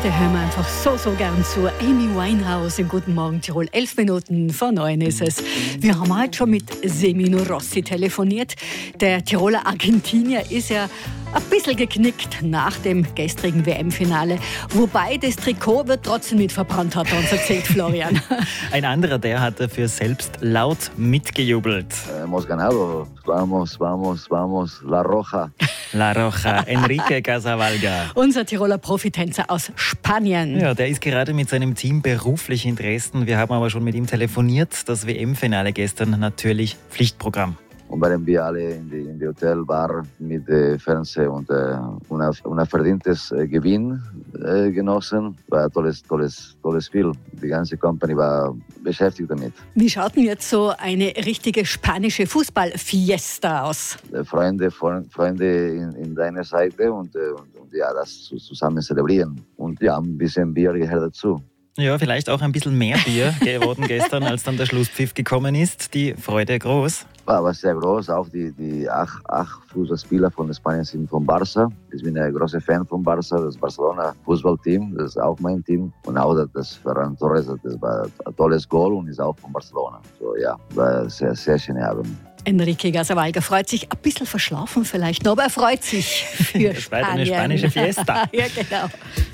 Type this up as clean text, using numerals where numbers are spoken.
heute hören wir einfach so gern zu Amy Winehouse im Guten Morgen Tirol. 11 Minuten vor 9 ist es. Wir haben heute schon mit Semino Rossi telefoniert. Der Tiroler Argentinier ist ja ein bisschen geknickt nach dem gestrigen WM-Finale. Wobei das Trikot wird trotzdem nicht verbrannt, hat er uns erzählt, Florian. Ein anderer, der hat dafür selbst laut mitgejubelt. Hemos ganado. Vamos, vamos, vamos. La Roja. La Roja, Enrique Casavalga. Unser Tiroler Profitänzer aus Spanien. Ja, der ist gerade mit seinem Team beruflich in Dresden. Wir haben aber schon mit ihm telefoniert. Das WM-Finale gestern natürlich Pflichtprogramm. Und während wir alle in die Hotelbar mit Fernsehen und ein verdientes Gewinn genossen, war ein tolles Spiel. Die ganze Company war beschäftigt damit. Wie schaut denn jetzt so eine richtige spanische Fußball-Fiesta aus? Freunde in deiner Seite und ja, das zusammen zelebrieren. Und ja, ein bisschen Bier gehört dazu. Ja, vielleicht auch ein bisschen mehr Bier geworden gestern, als dann der Schlusspfiff gekommen ist. Die Freude groß. War sehr groß. Auch die acht Fußballspieler von Spanien sind von Barça. Ich bin ein großer Fan von Barça, das Barcelona-Fußballteam. Das ist auch mein Team. Und auch das Ferran Torres, das war ein tolles Goal und ist auch von Barcelona. So ja, war ein sehr schöner Abend. Enrique Casavalga freut sich, ein bisschen verschlafen vielleicht noch, aber er freut sich für Das war Spanien. eine spanische Fiesta. Ja, genau.